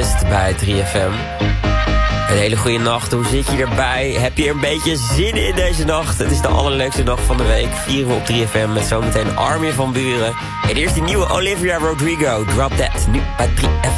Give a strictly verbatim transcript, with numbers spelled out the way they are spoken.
Artiest bij drie F M. Een hele goede nacht, hoe zit je erbij? Heb je er een beetje zin in deze nacht? Het is de allerleukste nacht van de week. Vieren we op drie F M met zometeen Armin van Buuren. En eerst die nieuwe Olivia Rodrigo, Drop That, nu bij drie F M.